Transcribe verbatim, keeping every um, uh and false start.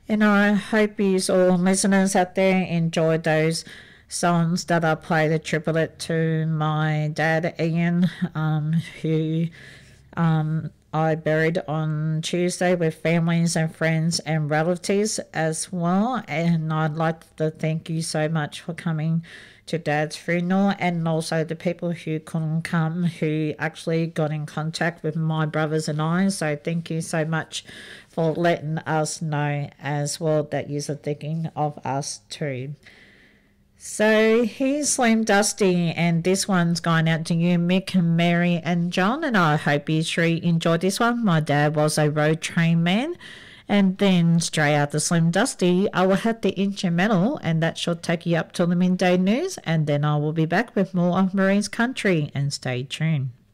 And I hope you all listeners out there enjoyed those songs that I played a tribute to my dad Ian, um, who um, I buried on Tuesday with families and friends and relatives as well. And I'd like to thank you so much for coming to Dad's funeral, and also the people who couldn't come who actually got in contact with my brothers and I. So thank you so much for letting us know as well that you're thinking of us too. So here's Slim Dusty, and this one's going out to you, Mick, Mary, and John, and I hope you three enjoyed this one. My dad was a road train man. And then straight after Slim Dusty, I will have the instrumental, and that should take you up to the midday news, and then I will be back with more of Marie's Country, and stay tuned.